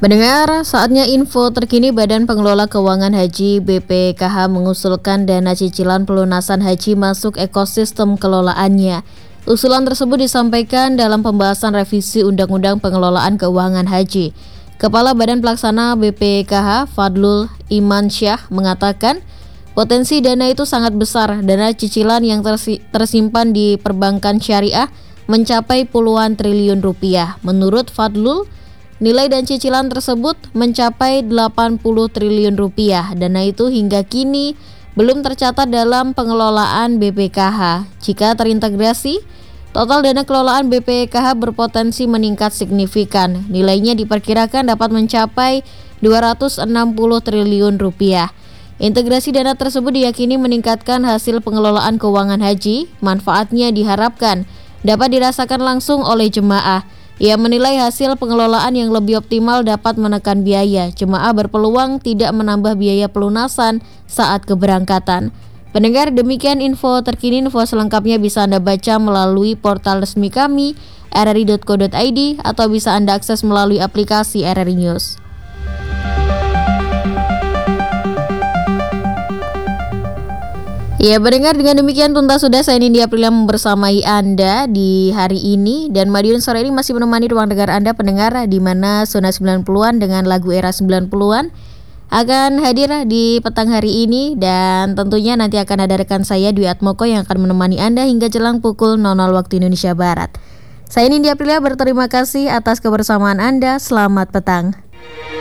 Mendengar saatnya info terkini. Badan Pengelola Keuangan Haji BPKH mengusulkan dana cicilan pelunasan haji masuk ekosistem kelolaannya. Usulan tersebut disampaikan dalam pembahasan revisi Undang-Undang Pengelolaan Keuangan Haji. Kepala Badan Pelaksana BPKH Fadlul Iman Syah mengatakan potensi dana itu sangat besar. Dana cicilan yang tersimpan di perbankan syariah mencapai puluhan triliun rupiah. Menurut Fadlul, nilai dan cicilan tersebut mencapai 80 triliun rupiah. Dana itu hingga kini belum tercatat dalam pengelolaan BPKH. Jika terintegrasi, total dana kelolaan BPKH berpotensi meningkat signifikan. Nilainya diperkirakan dapat mencapai 260 triliun rupiah. Integrasi dana tersebut diyakini meningkatkan hasil pengelolaan keuangan haji. Manfaatnya diharapkan dapat dirasakan langsung oleh jemaah. Ia menilai hasil pengelolaan yang lebih optimal dapat menekan biaya. Jemaah berpeluang tidak menambah biaya pelunasan saat keberangkatan. Pendengar, demikian info terkini. Info selengkapnya bisa Anda baca melalui portal resmi kami rri.co.id atau bisa Anda akses melalui aplikasi RRI News. Ya, pendengar, dengan demikian tuntas sudah saya Nindya Aprilia membersamai Anda di hari ini, dan Madiun sore ini masih menemani ruang dengar Anda pendengar, di mana Zona 90-an dengan lagu era 90-an akan hadir di petang hari ini, dan tentunya nanti akan ada rekan saya Dwi Atmoko yang akan menemani Anda hingga jelang pukul 00 waktu Indonesia Barat. Saya Nindya Aprilia berterima kasih atas kebersamaan Anda. Selamat petang.